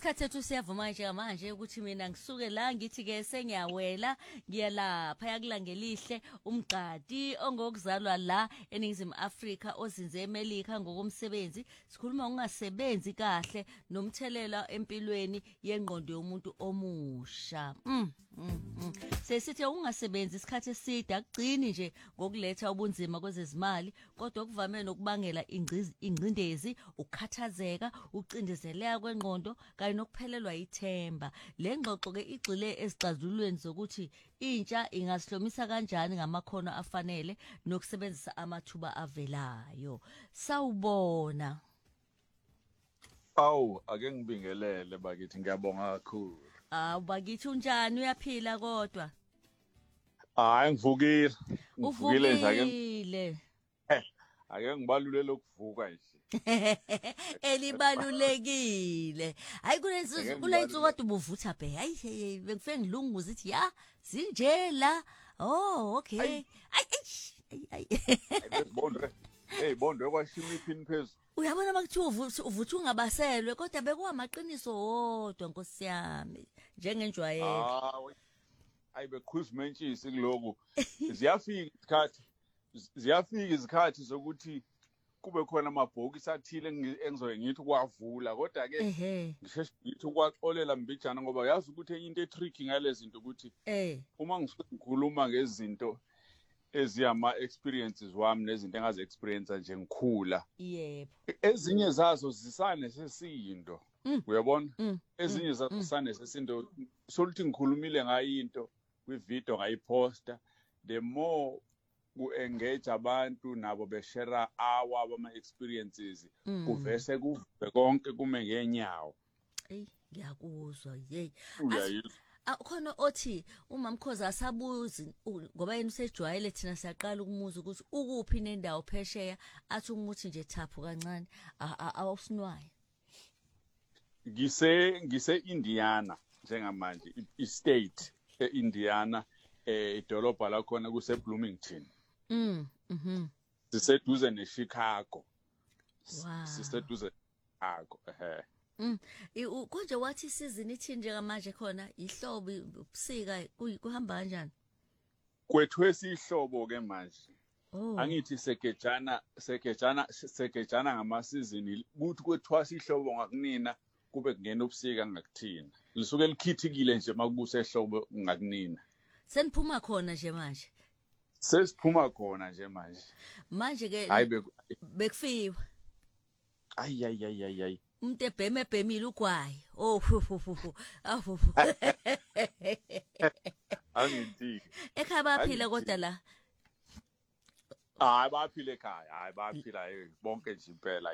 isikhathi sethu siyavuma njengamanje ukuthi mina ngisuke la ngithi ke sengiyawela ngiyalapha yakulangelihle umgqadi ongokuzalwa la eNingizimu Afrika ozinze eMelika ngokomsebenzi sikhuluma ngokungasebenzi kahle nomthelela empilweni yengqondo yomuntu omusha sesithi ungasebenzi isikhathi eside akugcini nje ngokuletha ubunzima kwezezimali kodwa kuvame nokubangela ingcindezi ukukhathazeka ucindezeleka kwengqondo kanye nokuphelelwa ithemba le ngxoxo ke igxile ezixazululweni zokuthi intsha ingasihlomisa kanjani ngamakhono afanele nokusebenzisa amathuba avelayo sawubona Awu ake ngibingelele bakithi ngiyabonga kakhulu bakithi unjani uyaphila kodwa hayi ngivukile uvukile ake ngibalulele ukuvuka nje elibalulekile hayi kulensuku kodwa ubuvutha bhe hayi bengifike ngilunguza ithi ya zinje la oh okay ay bondwe kwashima iphini phezulu uyabona makuthiwa uvutha ungabaselwe kodwa bekuwamaqiniso wodwa nkosi yami njengenjwayelo hayi bekhuzimentshisi kuloku ziyafika izikhathi zokuthi kube khona amabhokisi athile engizoye ngithi kwavula kodwa ke ngisheshe ngithi ukwaxolela mbijana ngoba yazi ukuthi enye into etricky ngale zinto ukuthi uma ngikhuluma ngezinto eziyama experiences wami nezinto engazi experience nje ngikhula yebo ezinye zazo zisane sesindo uyabona ezinye zazo zisane sesindo soluthi ngikhulumile ngayinto kwivideo ngayiposta the more ku-engage abantu nabo beshare ama experiences kuvese kuve konke kume ngenyawo ngiyakuzwa khona othi umamkhoza asabuzi ngoba yena usejwayele thina siyaqala ukumuza ukuthi ukuphi nendawo phesheya athi umuthi nje thaphu kancane awusinwaye ngise Indiana njengamanje istate eIndiana idolobha la khona kuse Bloomington siseduze neChicago siseduze Chicago konje wathi isizini ithi njengamanje khona ihlobo ubusika kuhamba kanjani kwethu esihlobo ke manje angithi sekejana ngamasizini kuthi kwethu sihlobo ngakunina kube kungena ubusika ngakuthina lisuke likhithikile nje makubuse ehlobo ngakunina seniphuma khona nje manje sesiphuma khona nje manje ke bekufiwa ay umuntu ebhemile ugwayi angithi ekhaya baphila kodwa la hayi baphila ekhaya hayi baphila bonke nje impela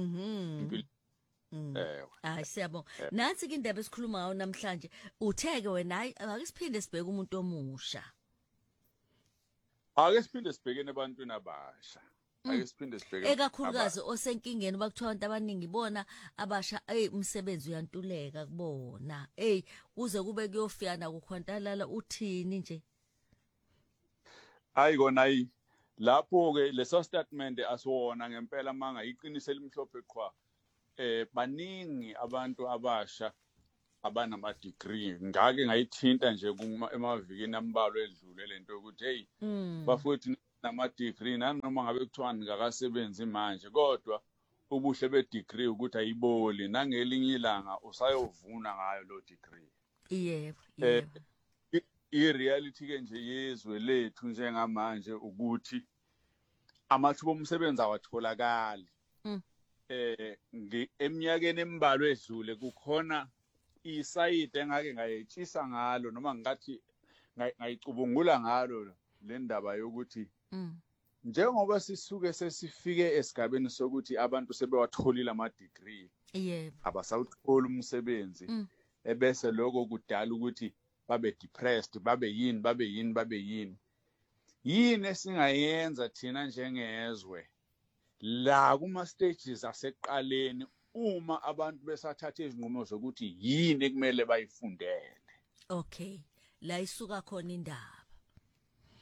hayi siyabonga nansi ke indaba esikhuluma ngayo namhlanje utheke wena hayi ake siphinde sibheke umuntu omusha ake siphinde sibhekene ebantwini abasha ake siphinde sibheke ekakhulukazi osenkingeni bakuthiwa abantu abaningi bona abasha umsebenzi uyantuleka kubona kuze kube kuyofiyana kukhontalala uthini nje hayi kona lapho ke leso statement asiwona ngempela manga iqinise elimhlophe qhwa baningi abantu abasha abanama degree ngake ngayithinta nje emavikini ambalwa edlule lento ukuthi bafowethu nama degree nanoma ngabe kuthiwa ngakasebenzi manje kodwa ubuhle be degree ukuthi ayiboli nangelinye ilanga usayovuna ngayo lo degree yebo i-reality ke nje yezwe lethu njengamanje ukuthi amathuba omsebenzi awatholakali eminyakeni embalwa edlule kukhona isayide engake ngayetshisa ngalo noma ngathi ngayicubungula ngalo le ndaba yokuthi njengoba sisuke sesifike esigabeni sokuthi abantu sebewatholile ama degree abasawuthola umsebenzi ebese lokho kudala ukuthi babe depressed babe yini yini esingayenza thina njengezwe la kuma stages aseqaleni uma abantu besathatha izinqumo zokuthi yini ekumele bayifundele okay la isuka khona indaba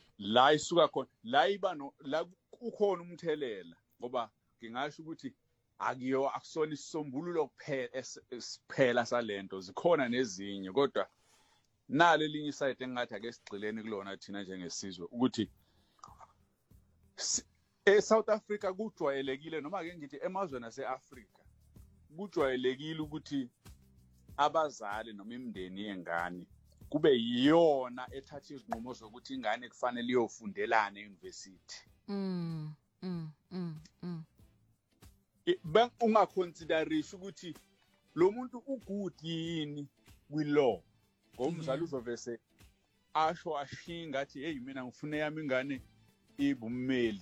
la iba no la ukhona umthelela ngoba ngingasho ukuthi akusona isisombululo kuphela salento, zikhona nezinye, kodwa nalo elinye iside engathi ake sigxileni kulona thina njengesizwe ukuthi eSouth Africa kujwayelekile, noma ake ngithi emazweni aseAfrika kujwayelekile ukuthi abazali noma imindeni yengane kube yiyona ethatha izinqumo zokuthi ingane kufanele iyofundelana euniversity. Ungaconsiderish ukuthi lo muntu ugood yini kwi-law, ngomzali uzovese asho ashinga athi hey mina ngifuna yami ingane ibummeli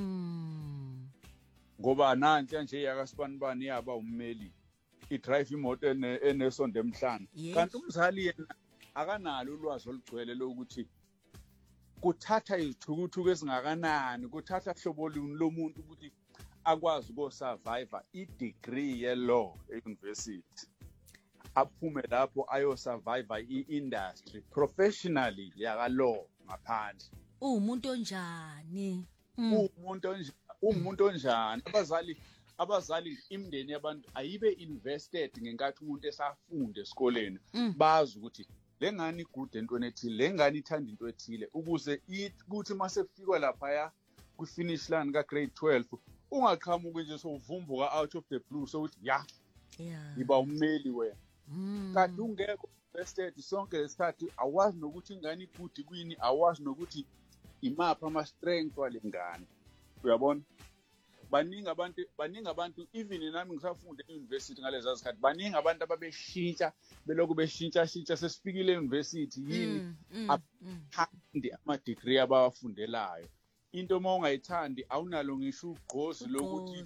ngoba nansi nje yakasibanibani yaba ummeli i-drive imoto enesonto emhlanje, kanti umzali yena akanalo ulwazi olugcwele lokuthi kuthatha izithukuthuku ezingakanani, kuthatha hlobo luni lomuntu ukuthi akwazi ukusurvive i-degree ye-law e-university, aphume lapho ayosurvive i-industry professionally yaka-law ngaphandle. Umuntu onjani? Umuntu onjani? Abazali imindeni yabantu ayibe invested ngenkathi umuntu esafunda esikoleni, bazi ukuthi le ngane igude entweni ethile, le ngane ithanda into ethile, ukuze ukuthi mase kufikwa lapha kwi-finish line ka-grade 12 ungaqhamuki nje sowuvumbuka out of the blue sokuthi iba ummeli wena. Kanti ungekho invested sonke lesikhathi, awazi nokuthi ingane igude kwini, awazi nokuthi imapha ama-strength wale ngane. Uyabona? Baningi abantu even nami ngisafunda e-university ngalezi zikhathi, baningi abantu ababeshintsha belokhu beshintsha sesifikile e-university yini abathandi ama-degree abawafundelayo. Into uma ungayithandi awunalo ngisho ugqozi lokuthi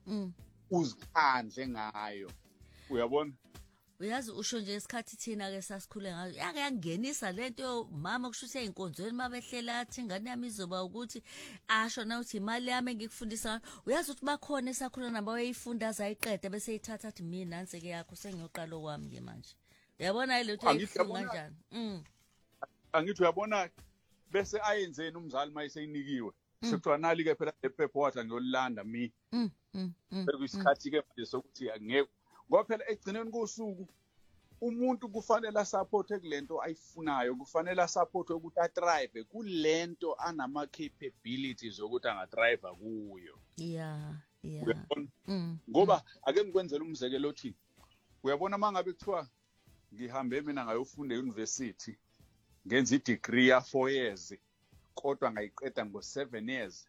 uzikhandle ngayo. Uyabona? Uyazi usho nje isikhathi thina ke sasikhule ngayo yake yangenisa lento mama kushuthi einkonzweni mabehlela athi ingane yami izoba ukuthi asho na uthi imali yami ngikufundisa. Uyazi ukuthi bakhona esakhula nabo bayifunda azayiqeda bese yithatha athi mina nansi ke yakho sengiyoqala kwami ke manje. Uyabona ile lutho eyifunga kanjani? Angithi uyabona bese ayenzeni umzali mayiseyinikiwe sekuthiwa nali ke phela lephepha wathi ngiyolanda mi bekuyisikhathi ke manje sokuthi angeke ngoba phela egcineni kosuku umuntu kufanele asupporte kulento ayifunayo, kufanele asupporte ukuthi athrive kulento anama capabilities ukuthi angathrive kuyo. Ngoba ake ngikwenzela umzekelo othi uyabona mangabe kuthiwa ngihambe mina ngayofunda e-university ngenza i-degree ya 4 years kodwa ngayiqeda ngo7 years,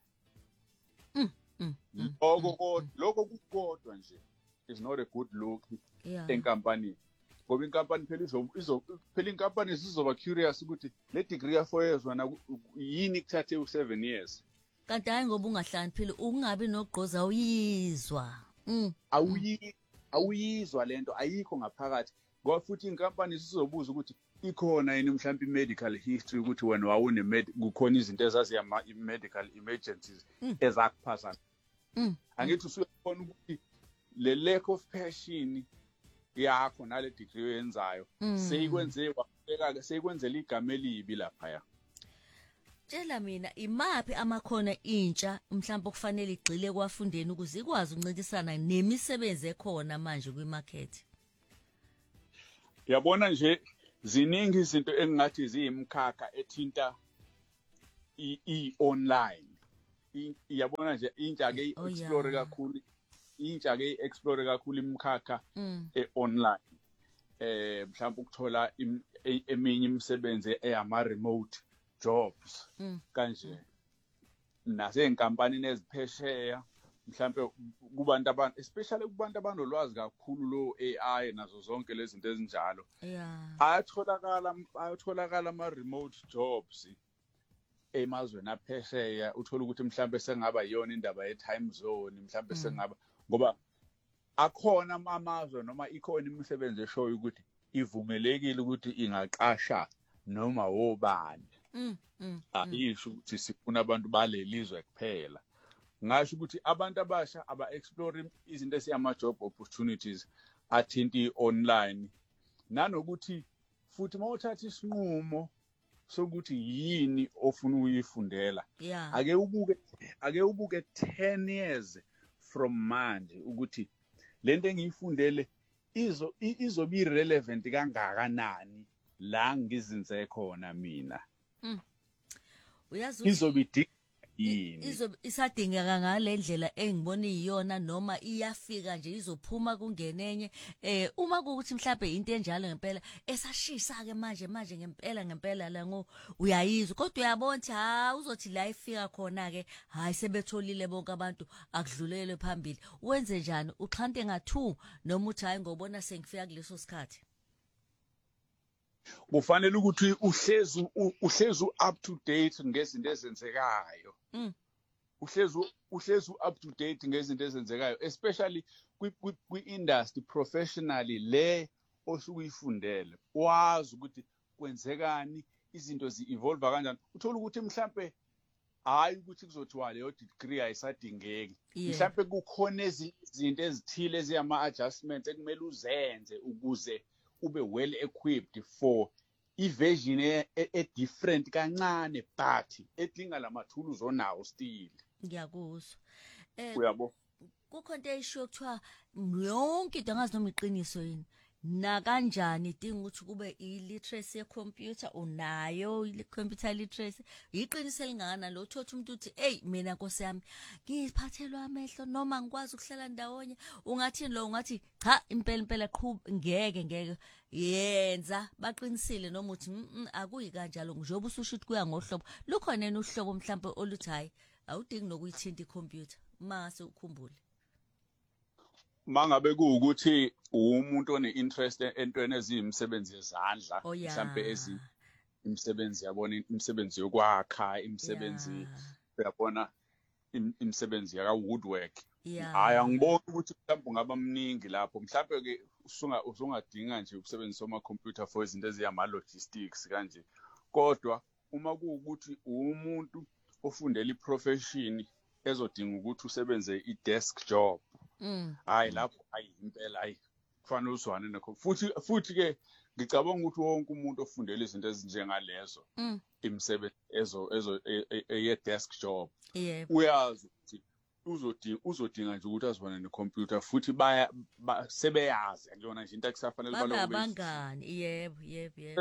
lokho kukodwa nje is not a good look enkampanini, ngoba inkampani phela inkampani zizoba curious ukuthi le degree ya 4 years wena yini kuthathe u7 years. Kanti hayi ngoba ungahlani phela ungabi nogqoza uyizwa awuyizwa lento ayikho ngaphakathi, ngoba futhi inkampani sizobuza ukuthi ikhona yini mhlawumbe i-medical history ukuthi wena wawune kukhona izinto ezaziya medical emergencies ezakuphasa. Angithi usuyabona ukuthi le lack of passion yakho nale degree oyenzayo seyikwenzela igama elibi lapha. Tshela mina imaphi amakhono intsha mhlawumbe okufanele igxile kwafundeni ukuze ikwazi ukuncintisana nemisebenzi ekhona manje kwimarket? Yabona nje ziningi izinto engathi ziyimkhakha ethinta i-online. Yabona nje intsha ke explore kakhulu, intsha ke explore kakhulu imkhakha e-online. Mhlawumbe ukuthola eminye imisebenzi eyama remote jobs kanje nasenkampanini eziphesheya, mhlawumbe kubantu especially kubantu abanolwazi kakhulu lo AI nazo zonke lezi zinto ezinjalo. Ayatholakala ama remote jobs emazweni aphesheya, uthola ukuthi mhlawumbe sengaba yiyona indaba ye-time zone, mhlawumbe sengaba ngoba akhona amazwe noma ikhona imisebenzi eshoyo ukuthi ivumelekile ukuthi ingaqasha noma wobani. Ayisho ukuthi sifuna abantu balelizwe kuphela. Ngasho ukuthi abantu abasha aba-explore izinto esiyama-job opportunities athinta i-online, nanokuthi futhi uma uthatha isinqumo sokuthi yini ofuna ukuyifundela, ake ubuke 10 years from manje ukuthi lento engiyifundele izobe irelevant kangakanani la ngizinze khona mina. Uyazi Izobe yini isadingeka ngalendlela engibona iyona noma iyafika nje izophuma kungenenye uma kuukuthi mhlawumbe into enjalo ngempela esashisa ke manje ngempela la ngo uyayizwa kodwa uyabona ukuthi uzothi la ifika khona ke hayi sebetholile bonke abantu akudlulele phambili wenze njani uxhante nga2 noma uthi hayi ngobona sengifika kuleso sikhathi kufanele ukuthi uhlezi up to date ngezinto ezenzekayo uhlezi up to date ngezinto ezenzekayo especially kwi-industry professionally le osuke uyifundele wazi ukuthi kwenzekani izinto zi-evolve kanjani uthola ukuthi mhlambe hayi ukuthi kuzothiwa leyo degree ayisadingeki mhlambe kukhona izinto ezithile eziyama-adjustments ekumele uzenze ukuze ube well equipped for i-version e-different kancane but edinga lamathuluzi onawo still. Ngiyakuzwa. Uyabo? Kukho into eyisho kuthiwa yonke into angazi noma iqiniso yini. Na kanjani idinga ukuthi kube i-literacy ye-computer unayo i-computer literacy iqiniso elingana lo thothi umuntu uthi hey mina Nkosi yami ngiphathelwa amehlo noma ngikwazi ukuhlala ndawonye ungathini lo ungathi cha impela ngeke yenza baqinisile noma uthi akuyi kanjalo njengoba ususho ukuthi kuya ngohlobo lukhona yena uhlobo mhlawumbe oluthi hayi awudingi nokuyithinta i-computer mase ukhumbule mangabe kuukuthi umuntu one-interest entweni eziyimisebenzi yezandla mhlambe imisebenzi yabona imisebenzi yokwakha imisebenzi uyabona imisebenzi yaka woodwork hayi angiboni ukuthi mhlawumbe ungaba mningi lapho mhlawumbe ke usungadinga nje ukusebenzisa ama-computer for izinto eziyama-logistics kanje kodwa uma kuukuthi umuntu ofundela i-profession ezodinga ukuthi usebenze i-desk job hayi lapho hayi impela hayi kufanele uzwane nakho futhi ke ngicabanga ukuthi wonke umuntu ofundela izinto ezinjengalezo imisebenzi ye desk job uyazi ukuthi uzodinga nje ukuthi azibone necomputer futhi sebeyazi akuyona nje into akusafanele abangani yebo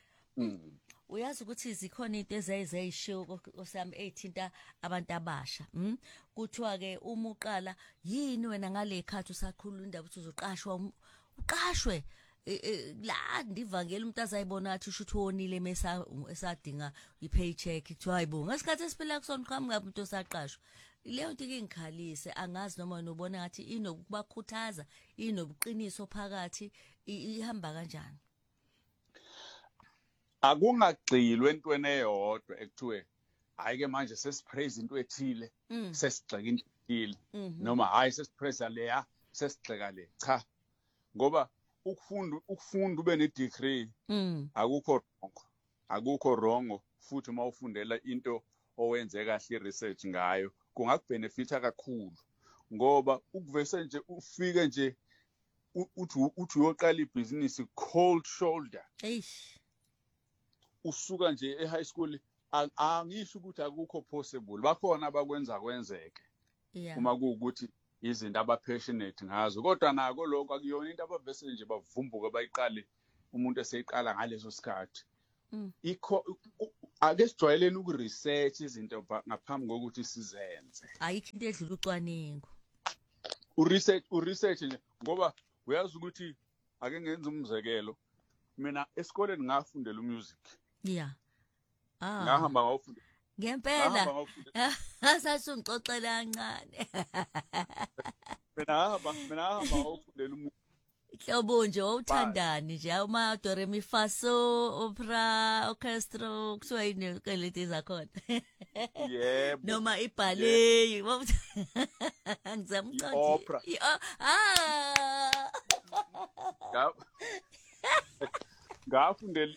uyazi ukuthi zikhona into ezayishiwo osami ethinta abantu abasha kuthiwa ke uma uqala yini wena ngale khathi usakhulula indaba ukuthi uzoqashwa uqashwe la ndivangela umuntu azayibona athi usho ukuthi wonile esadinga i-paycheck kuthiwa hayibo ngesikhathi esiphila kusona qhamu ngabe umuntu osaqashwa leyo nto ingikhalise angazi noma nobona ngathi inokubakhuthaza inobuqiniso phakathi ihamba kanjani akungagxilwe entweni eyodwa ekuthiwe hayi ke manje sesipraise into ethile sesigxeka into ethile noma hayi sesipraise leya sesigxeka le cha ngoba ukufunda ube ne-degree akukho wrong futhi uma ufundela into owenze kahle i-research ngayo kungakubhenefitha kakhulu ngoba ukuvese nje ufike nje uthi uyoqala ibhizinisi cold shoulder usuka nje e-high school angisho ukuthi akukho possible bakhona abakwenza kwenzeke uma kuukuthi izinto aba-passionate ngazo kodwa nako lokho akuyona into abavese nje bavumbuke bayiqale umuntu eseyiqala ngaleso sikhathi ake sijwayeleni uku-research izinto ngaphambi kokuthi sizenze ayikho into edlula ucwaningo uresearch nje ngoba uyazi ukuthi ake ngenza umzekelo mina esikoleni ngafundela umusic ngahamba ngawufundela ngempela asathi ungixoxela kancane mina ngahamba ngawufundela umusic hlobo nje wawuthandani nje uma do re mi fa so opera orchestra kuthiwa yini keleti zakhona yebo noma ibhallet ngizama opera ngafundela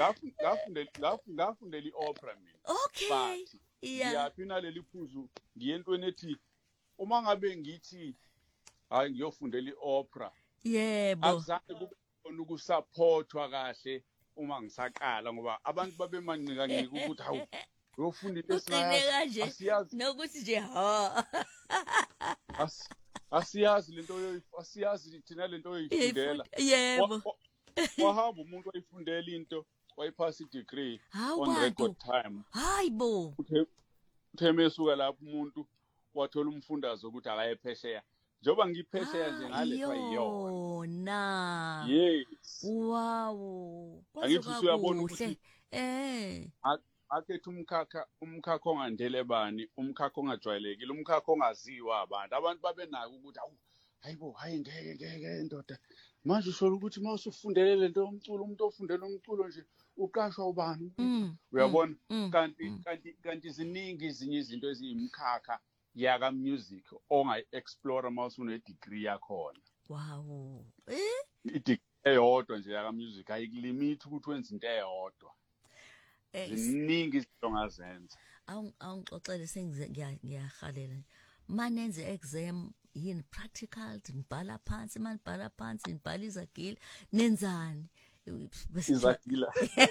i-opera mina okay ngiyaphina leli phuzu ngiyentweni ethi uma ngabe ngithi hayi ngiyofundela i-opera yebo akuzange kube khona ukusupportwa kahle uma ngisaqala ngoba abantu babemancika ukuthi hawu uyofunda into esiyazi nokuthi nje asiyazi asiyazi thina lento oyifundela. Yebo. Wahamba umuntu wayifundela into wayiphasa i-degree on record time. Hayibo. Uthe mesuka lapho umuntu wathola umfundazo ukuthi akaye phesheya. Njoba ngiphesheya nje ngalethwa yona. Yes. Wow. Angithi usuyabona ukuthi akethe umkhakha ongandele bani, umkhakha ongajwayelekile, umkhakha ongaziwa abantu babenako ukuthi hayibo hayi ngeke ndoda. Manje usho ukuthi mawusufundele lento yomculo, umuntu ofundela umculo nje uqashwa ubani. Uyabona kanti ziningi izinye izinto eziyimkhakha yaka music ongayi-explore mawusune degree yakhona. Wow. I-degree eyodwa nje yaka music ayikulimit ukuthi wenze into eyodwa. Ziningi izinto ongazenza. Awungixoxele ngiyahalela. Manenze exam yini practical nibhala phansi, manibhala phansi nibhala izagila nenzani? Izagila.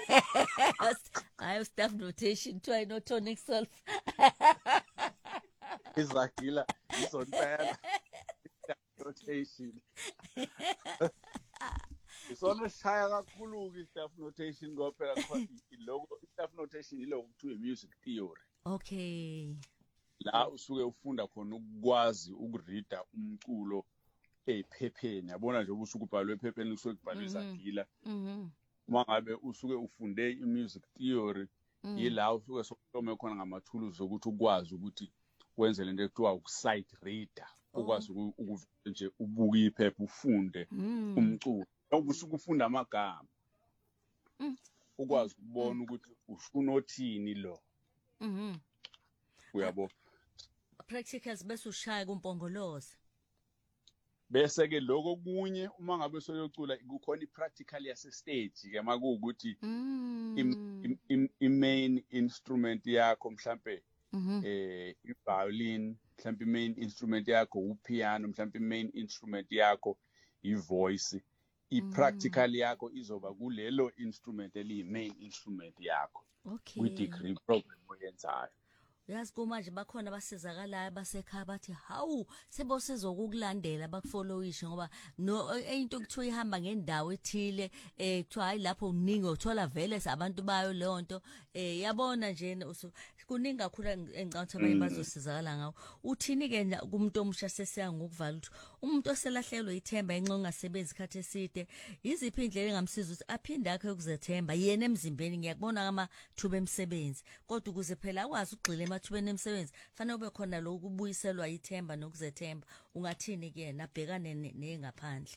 I have staff notation to I know tonic self. Izagila isonpela. Notation. Isona shaya kakhulu ke staff notation ngoba phela iloko staff notation iloko kuthiwa music theory. Okay. La usuke ufunda khona ukwazi ukureada umculo ephepheni. Yabona nje usuke ubhalwe ephepheni kusuke kubhalwe izagila. Mangabe usuke ufunde i-music theory yila usuke sokuhlome khona ngamathuluzi ukuthi ukwazi ukuthi wenze lento ekuthiwa uku-sight reader. Ukwazi nje ubuka iphepha ufunde umculo. Usuke ufunda amagama. Ukwazi ukubona ukuthi unothini lo. Uyabo. Practicals bese ushaya kumpongoloza. Bese ke lokho kunye uma ngabe soyocula kukhona i-practical yase stage ke makuukuthi i-main instrument yakho mhlambe i-violin, mhlambe i-main instrument yakho upiano, mhlambe i-main instrument yakho i-voice. I-practical yakho izoba kulelo instrument eliyi-main instrument yakho. Okay. Kwi-degree program oyenzayo. Yazi kumanje bakhona basizakalayo basekhaya bathi hawu sebosiza ukukulandela bakufollowishe ngoba no into kuthiwa ihamba ngendawo ethile kuthiwa hayi lapho uningi uthola vele abantu bayo leyo nto yabona nje kuningi kakhulu engicabanga abanye bazosizakala ngawo. Uthini ke kumuntu omusha sesiya ngokuvala ukuthi umuntu oselahlelwe ithemba enxa ungasebenzi isikhathi eside yiziphi indlela engamsiza ukuthi aphinde akhe ukuzethemba yena emzimbeni ngiyakubona amathuba emisebenzi kodwa ukuze phela akwazi ukugxila emathubeni emisebenzi fanele ube khona lo kubuyiselwa ithemba nokuzethemba. Ungathini ke yena abhekane nengaphandle?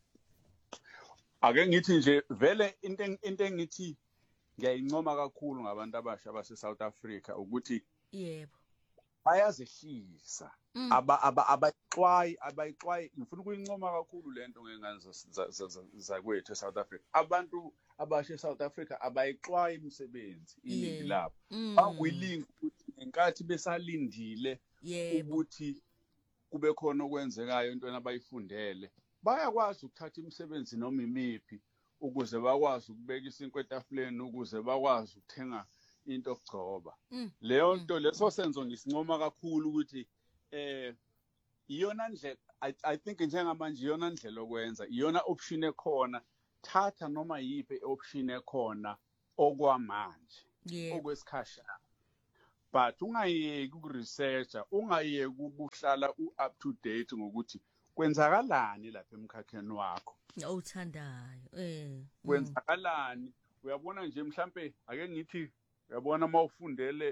Ake ngithi nje vele into engithi ngiyayincoma kakhulu ngabantu abasha base South Africa ukuthi yebo bayazehlisa abayixwayi ngifuna ukuyincoma kakhulu lento ngengane zakwethu eSouth Africa. Abantu abasha eSouth Africa abayixwayi imisebenzi iningi lapho bawilling ukuthi ngenkathi besalindile ukuthi kube khona okwenzekayo entweni abayifundele bayakwazi ukuthatha imisebenzi noma imiphi ukuze bakwazi ukubeka isinkwa etafuleni ukuze bakwazi ukuthenga into okugcoba. Leyo nto leso senzo ngisincoma kakhulu ukuthi iyona ndlela I think njengamanje iyona ndlela okwenza iyona option ekhona. Thatha noma yipe option ekhona okwamanje okwesikhashana but ungayeki ukuresearcha ungayeki ukuhlala up to date ngokuthi kwenzakalani lapha emkhakheni wakho awuthandayo kwenzakalani. Uyabona nje mhlambe ake ngithi uyabona mawufundele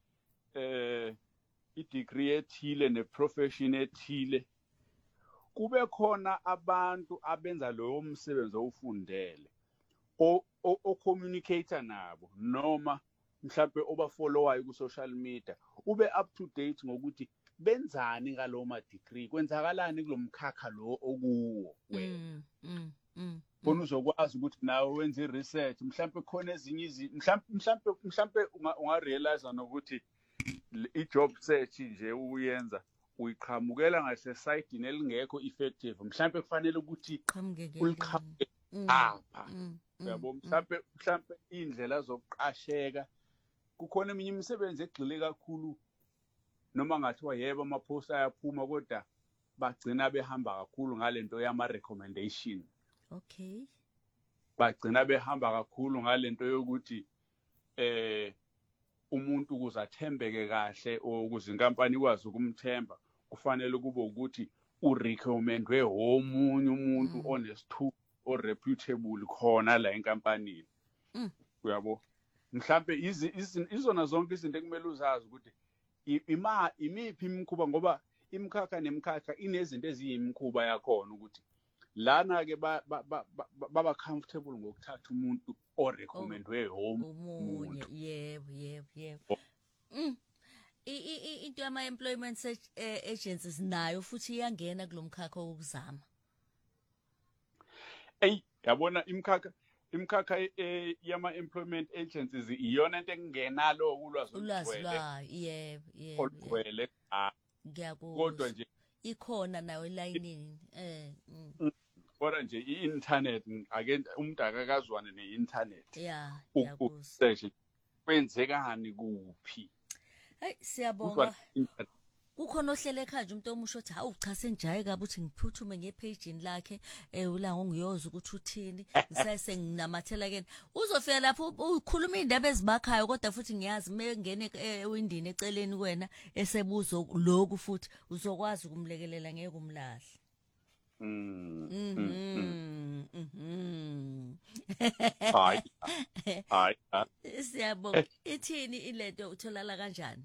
i-degree ethile ne-profession ethile kube khona abantu abenza lowo msebenzi owufundele o-communicator nabo noma mhlambe obafollowayo ku-social media ube up to date ngokuthi benzani ngalowo ma-degree kwenzakalani kulomkhakha lo okuwo wena. Bona uzokwazi ukuthi nawe wenze i-research mhlambe khona ezinye izinto mhlambe ungarealize nokuthi i-job search nje uyenza uyiqhamukela ngasesayidini elingekho effective mhlambe kufanele ukuthi uliqhamuke apha. Uyabo mhlambe indlela zokuqasheka kukhona eminye imisebenzi egxile kakhulu noma ngathiwa yebo ama-post ayaphuma kodwa bagcina behamba kakhulu ngalento yama recommendation. Okay. Bagcina behamba kakhulu ngalento yokuthi umuntu ukuze athembeke kahle ukuze inkampani ikwazi ukumthemba kufanele kube ukuthi urecommendwe omunye umuntu onesithuko oreputable khona la enkampanini. Uyabo? Mhlambe izona zonke izinto ekumele uzazi ukuthi imiphi imikhuba ngoba imkhakha nemkhakha inezinto eziyimikhuba yakhona ukuthi lana ke baba comfortable ngokuthatha umuntu orecommendwe omunye. Yebo. Into yama employment agencies nayo futhi iyangena kulomkhakha wokuzama. Yabona imkhakha yama employment agencies iyona into engenalo ulwazi lwayo. Yebo. Olugcwele. Kodwa nje ikhona nayo elayinini. Kodwa nje i-internet ake umuntu akakazwane ne-internet. Yeah. Ukusearch kwenzekani kuphi. Hey siyabonga. Kukhona ohlele ekhaya nje umuntu omusho uthi hawu cha sengijaye kabi uthi ngiphuthume ngepagini lakhe ulanga ngiyoza ukuthi uthini ngisayise nginamathela kena uzofika lapho ukhuluma indaba ezibakhayo kodwa futhi ngiyazi mengene ewindini eceleni kwena esebuzo lokhu futhi uzokwazi ukumlekelela ngeke umlahle. Hayi. Siyabonga. Ithini ilento utholala kanjani?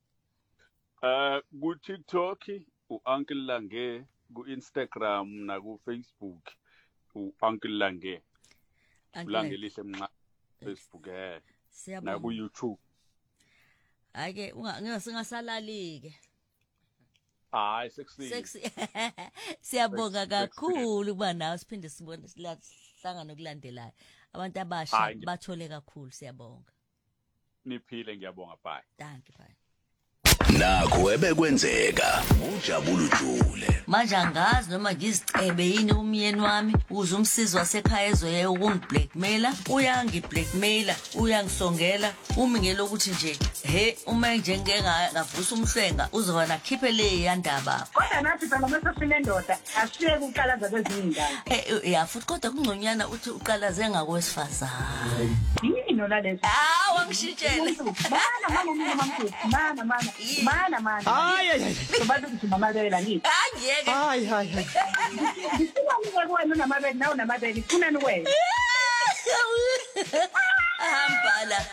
Ku TikTok uUncle Lange, ku Instagram na ku Facebook uUncle Lange. Lange lihle mnqa Facebook Siyabonga. Na ku YouTube. Ake ungasingasalali-ke. Hayi sekusile. Siyabonga kakhulu kuba nawe siphinde sibone sihlangana nokulandelayo. Abantu abasha bathole kakhulu siyabonga. Niphile ngiyabonga bye. Thank you bye. Nakho ebekwenzeka ujabula ujule manje angazi noma ngizicebe yini umyeni wami uze umsizi wasekhaya ezoye ukungiblackmaila uyangiblackmaila uyangisongela umi ngelokuthi nje uma nje ngavusa umhlenga uzoba nakhiphe le yandaba kodwa nathi phela mase sinendoda asiye ukuqalaza kwezingane ya futhi kodwa kungconyana uthi uqalaze ngakwesifazane yini lalezo wangishitshela mana hayi sobantu ukuthi mama bela ngithi angiyeke hayi ngifuna kwena namabeli nawo namabeli kunani wena hambala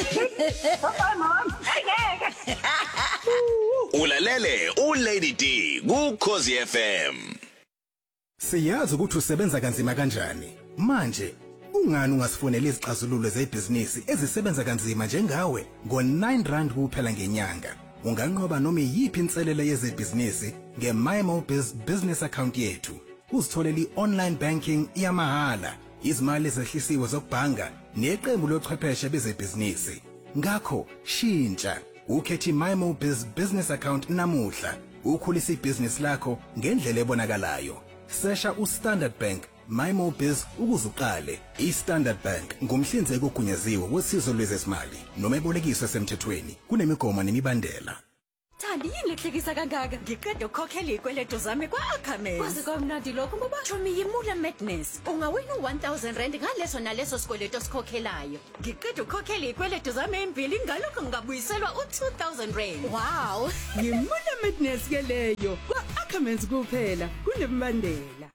ulalele uLady D kuKhosi FM. Siyazi ukuthi usebenza kanzima kanjani manje ungani ungasifonela izixazululo zebhizinisi ezisebenza kanzima njengawe ngo9 kuphela ngenyanga unganqoba noma yipi inselele yezebhizinisi ngeMyMobiz business account yethu uzitholela iOnline banking yamahala izimali ezehlisiwe zokubhanga neqembu lochwepheshe bezebhizinisi ngakho shintsha ukhethi MyMobiz business account namuhla ukhulisa ibhizinisi lakho ngendlela ebonakalayo sesha uStandard Bank MyMobiz ukuzuqale iStandard Bank ngumhlinzeki ogunyaziwe wosizo lwezezimali noma ebolekiswe semthethweni kunemigomo nemibandela Thandi yini lehlekisa kangaka ngiqeda ukukhokhela ikweletu zami kwaAckermans kwaze kwamnandi lokho ngoba Chomi yimula madness ungawina R1000 ngaleso naleso sikweletu osikhokhelayo ngiqeda ukukhokhela ikweletu zami embili ngalokho ngabuyiselwa u2000 wow yimula madness ke leyo kwaAckermans kuphela kunemibandela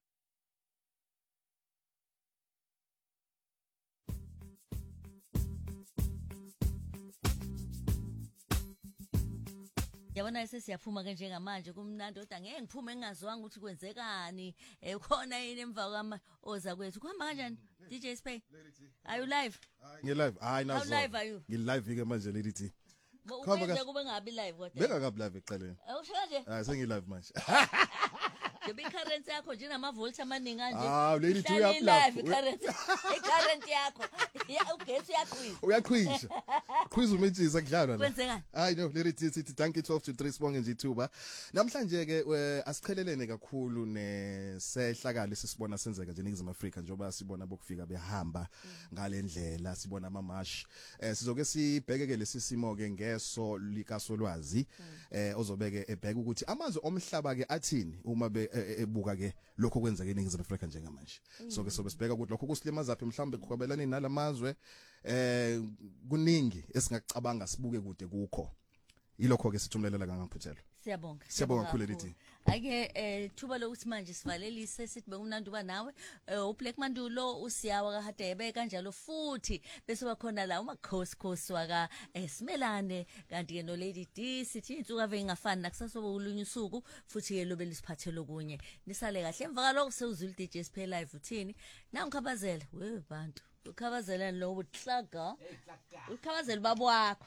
Yabona sesiyaphuma ke njengamanje kumnandi kodwa ngeke ngiphume ngingazwanga ukuthi kwenzekani khona yini emva kwama oza kwethu kuhamba kanjani DJ Spay are you live Ngi-live hayi nazo live are you ngi-live ke manje Lady T Kube ngabi live kodwa beka ngabi live eqaleni awusho nje hayi sengi-live manje Njengoba i-currency yakho nje inama-volt amaningi kanje. Lady D ihlala uyaplug. i-live i-currency yakho. Ugesi uyaqhwiza. Uyaqhwisha. Quiz umetshisa kudlalwa la. Kwenzekani? Hayi no, Lady D sithi danke 12 to 3 sibonge nje ithuba. Namhlanje ke asichelelene kakhulu nesehlakalo sisibona senzeka nje eNingizimu Afrika njengoba sibona bokufika behamba ngalendlela sibona amamash. Sizoke sibhekeke lesisimo ke ngeso likaSolwazi ozobeke ebheka ukuthi amazwe omhlaba ke athini uma ebuka ke lokho kwenzeka eNingizimu Afrika njengamanje. So ke sobe sibheka ukuthi lokho kusilimaza phi mhlawumbe kuqhubelana nalamazwe kuningi esingacabanga sibuke kude kukho. Yilokho ke sithumlelela ngangaphuthelo. Siyabonga. Siyabonga kakhulu Lady. Ake thuba lokuthi manje sivalelise sithi bekumnandi uba nawe uBlack Mandulo usiyawa kaHadebe kanjalo futhi bese bakhona la umakhosi waka Simelane kanti ke no Lady D sithi insuku ave ingafani nakusasoba ulunye usuku futhi ke lobe lisiphathelo kunye nisale kahle emva kaloko sewuzula DJ Spay live uthini na ngikhabazela we bantu ukhabazela lo uhlaga ukhabazela babo wakho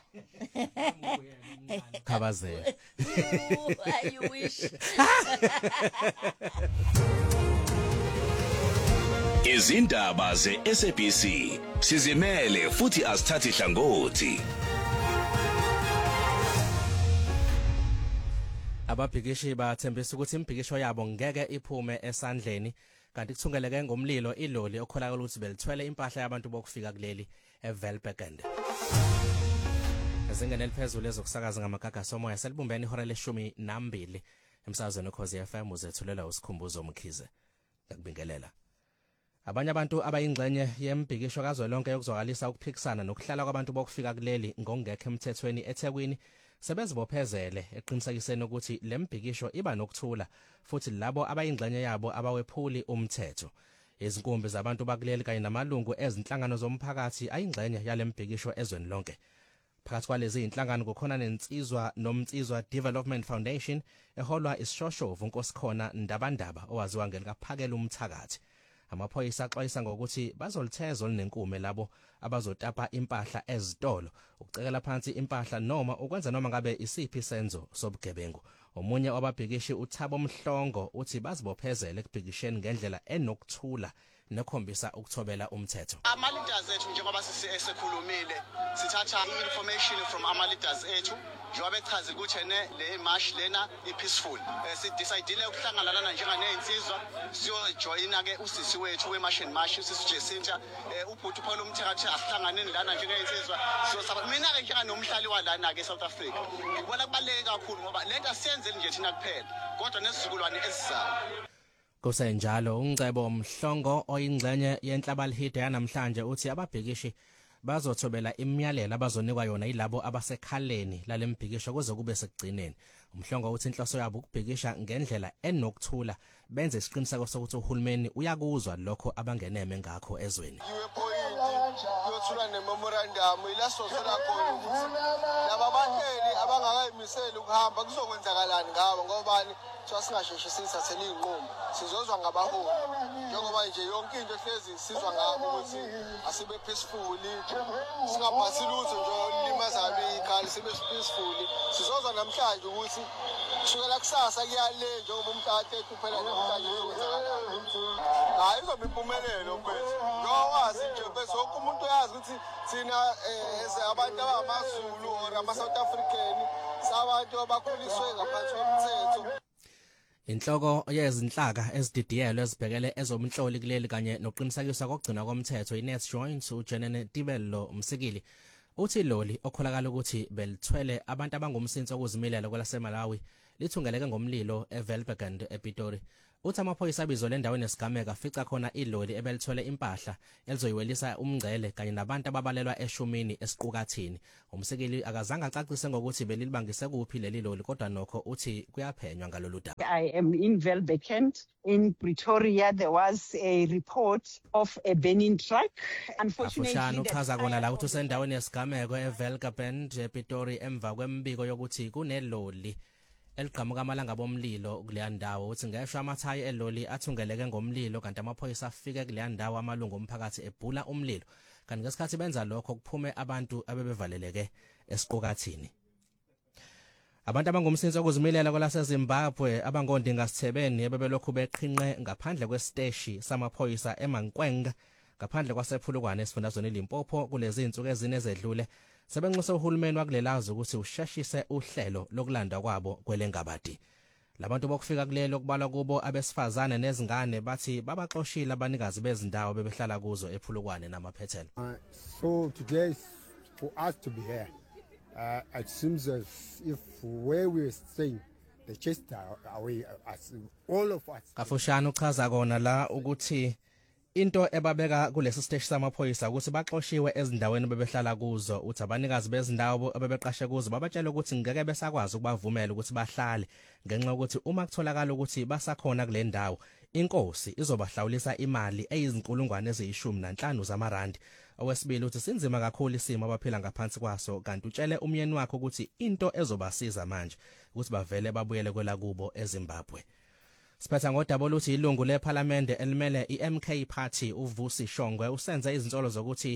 Khabazela you wish Izindaba ze-SABC sizimele futhi asithathi hlangothi. Ababhikishi bathembisa ukuthi imibhikisho yabo ngeke iphume esandleni kanti kuthungeleke ngomlilo iloli okholakala ukuthi belithwele impahla yabantu bokufika kuleli eVelbekende. Ezingene eliphezulu ezokusakaza ngamagaga somoya selibumbene ihora le-12 emsakazweni Ukhozi FM uzethulela usikhumbuzo omkhize. Ngakubingelela. Abanye abantu abayingxenye yembhikisho kazwelonke yokuzwakalisa ukuphikisana nokuhlala kwabantu bokufika kuleli ngokungekho emthethweni eThekwini sebezibophezele eqinisekiseni ukuthi lembhikisho iba nokuthula futhi labo abayingxenye yabo abawephuli umthetho. Izinkumbi zabantu bakuleli kanye namalungu ezinhlangano zomphakathi ayingxenye yalembhikisho ezweni lonke. Phakathi kwalezi inhlangano kukhona nomtsizwa Development Foundation eholwa isishoshovu Nkosikhona Ndabandaba owaziwa ngelikaphakela umthakathi. Amaphoyisa axwayisa ngokuthi bazolitheza olinenkume labo abazotapa impahla ezitolo ukucekela phansi impahla noma ukwenza noma ngabe isiphi senzo sobugebengu. Omunye wababhikishi uThabo Mhlongo uthi bazibophezele ekubhikisheni ngendlela enokuthula nekhombisa ukuthobela umthetho. Ama-leaders ethu njengoba sisekhulumile sithatha i-information from ama-leaders ethu njengoba bechaza ukuthi le march lena i-peaceful. Sidecidile ukuhlangana lana njenganey'nsizwa siyojoyina-ke usisi wethu we-march and march usisi Jacinta ubhuti uPaul Umthekathi asihlanganeni lana njengey'nsizwa mina-ke njenganomhlali walana-ke eSouth Africa ngibona kubaluleke kakhulu ngoba lento asiyenzeli nje thina kuphela kodwa nesizukulwane esizayo. Kusenjalo uNgcebo Mhlongo oyingxenye yenhlabalihide yanamhlanje uthi ababhikishi bazothobela imiyalelo abazonikwa yona yilabo abasekhaleni lalembhikisho kuze kube sekugcineni. Umhlongo uthi inhloso yabo ukubhikisha ngendlela enokuthula benze isiqiniseko sokuthi uhulumeni uyakuzwa lokho abangeneme ngakho ezweni. Yothula nememorandum ilasosola khona ukuthi laba bahleli abangakayimiseli ukuhamba kuzokwenzakalani ngabo ngobani singasheshi sithathele inqumo sizozwa ngabaholi njengoba nje yonke into hlezi sizwa ngabo ukuthi asibe peaceful singaphathi lutho nje limazayo ikhali sibe peaceful sizozwa namhlanje ukuthi kusukela kusasa kuyale njengoba umthathe kuphela namhlanje kuzokwenzakalani. Hayi izoba impumelelo mfethu ngowazi nje bese wonke umuntu uyazi ukuthi thina abantu abangamaZulu or ama-South African sabantu abakhuliswe ngaphansi komthetho. Inhloko yezinhlaka ezididiyelwe ezibhekele ezomhloli kuleli kanye nokuqinisekiswa kokugcinwa komthetho iNet Joint uJenene Tibello Msikili uthi loli okholakala ukuthi belithwele abantu abangumsinsi okuzimilela kwelaseMalawi lithungeleke ngomlilo eVelbekende ePitori. Uthi amaphoyisa abizole endaweni esigameka fica khona iloli ebelithwele impahla elizoyiwelisa umngcele kanye nabantu ababalelwa eshumini esiqukathini. Umsekeli akazange acacise ngokuthi belilibangise kuphi leli loli kodwa nokho uthi kuyaphenywa ngalolu daba. I am in Velbekende. In Pretoria there was a report of a burning truck. Unfortunately uchaza kona la ukuthi usendaweni esigameko eVelbekende ePitori emva kwembiko yokuthi kuneloli eliqhamuka amalanga bomlilo kuleya ndawo uthi ngeshwa amathayi eloli athungeleke ngomlilo kanti amaphoyisa afike kuleya ndawo amalungu omphakathi ebhula umlilo kanti ngesikhathi benza lokho kuphume abantu abebevaleleke esiqukathini. Abantu abangumsinsi okuzimilela kwelaseZimbabwe abangondinga Sithebeni ebebelokhu beqhinqe ngaphandle kwesteshi samaphoyisa eMankwenga ngaphandle kwasephulukwane esifundazweni Limpopo kulezi insuku ezine ezedlule sebenxuse uhulumeni wakulelazi ukuthi usheshise uhlelo lokulanda kwabo kwelengabadi. Labantu bokufika kulelo kubalwa kubo abesifazane nezingane bathi babaxoshile abanikazi bezindawo bebehlala kuzo ephulukwane namaphethelo. So today is for us to be here. It seems as if where we were staying, they chased away us, all of us. Kafushane uchaza kona la ukuthi into ebabeka kulesi stage samaphoyisa ukuthi baxoshiwe ezindaweni bebehlala kuzo uthi abanikazi bezindawo abebeqashe kuzo babatshela ukuthi ngeke besakwazi ukubavumela ukuthi bahlale ngenxa ukuthi uma kutholakala ukuthi basakhona kule ndawo inkosi izobahlawulisa imali eyizinkulungwane eziyishumi zamarandi. Owesibili uthi sinzima kakhulu isimo abaphila ngaphansi kwaso kanti utshele umyeni wakhe ukuthi into ezobasiza manje ukuthi bavele babuyele kwelakubo eZimbabwe. Siphetha ngodaba oluthi ilungu leParliament elimele iMK Party uVusi Shongwe usenze izinsolo zokuthi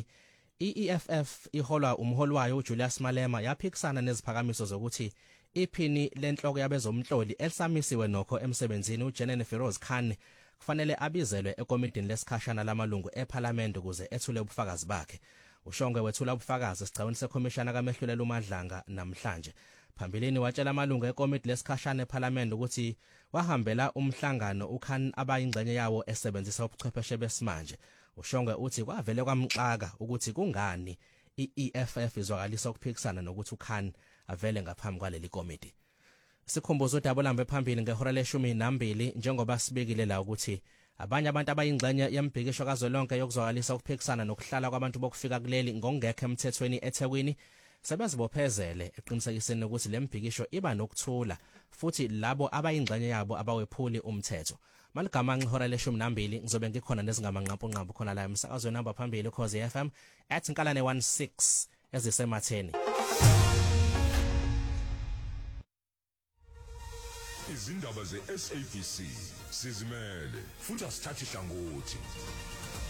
iEFF iholwa umholi wayo uJulius Malema yaphikisana neziphakamiso zokuthi iphini lenhloko yabezomhloli elisamisiwe nokho emsebenzini uJenene Feroz Khan kufanele abizelwe ekomidini lesikhashana lamalungu eParliament ukuze ethule ubufakazi bakhe. uShongwe wethula ubufakazi esigcawini sekhomishana kaMehlulela uMadlanga namhlanje. Phambilini watshela amalungu ekomiti lesikhashana eParliament ukuthi wahambela umhlangano uKhan abayingxenye yawo esebenzisa ubuchwepheshe besimanje. uShongwe uthi kwavele kwamxaka ukuthi kungani iEFF izwakalisa ukuphikisana nokuthi uKhan avele ngaphambi kwaleli komiti. Sikhumbuzo udaba lambe phambili ngehora le-12 njengoba sibekile la ukuthi abanye abantu abayingxenye yembhikisho kazwelonke yokuzwakalisa ukuphikisana nokuhlala kwabantu bokufika kuleli ngokungekho emthethweni eThekwini sebezibophezele eqinisekiseni ukuthi lembhikisho iba nokuthula futhi labo abayingxenye yabo abawephuli umthetho. Maligama ngihora le-12 ngizobe ngikhona nezingamanqampunqampu khona la emsakazweni namba phambili Khosi FM @Nkalane 16 ezisematheni. Izindaba ze-SABC sizimele futhi asithathi hlangothi.